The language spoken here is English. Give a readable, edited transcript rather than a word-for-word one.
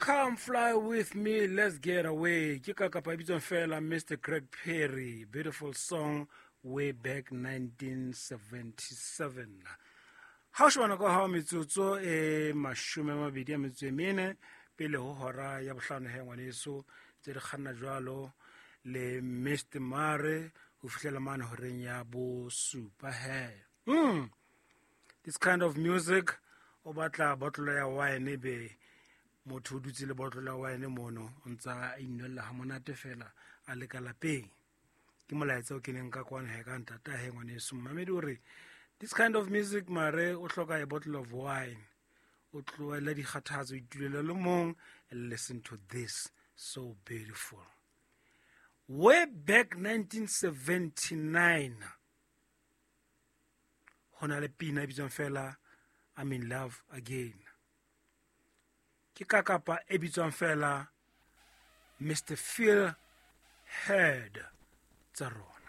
Come fly with me, let's get away. Ke ka kapa bitsong fela Mr. Greg Perry, beautiful song way back 1977. Ha o shebana ka ha metsotso e mashome a mabedi a metso e mene pele ho hora ya bohlano he ngwaneso tse di kganna jwalo le Mr. Mare ho fihlela mane horeng ya bo supa he. This kind of music o batla bottle ya wine be motho o dutse le bottle ya wine mono o ntsa a inwella ha monate fela a le ka lapeng. Ke molaetsa o keneng ka kwana he ka ntata he ngwaneso mmamedi o re this kind of music mare o hloka a bottle of wine o tloela dikgathatso itulela le mong and listen to this so beautiful. Way back 1979 hona le pina bitsong fela I'm in love again. Ke ka kapa e bitswang fela Mr. Phil Heard tsa rona.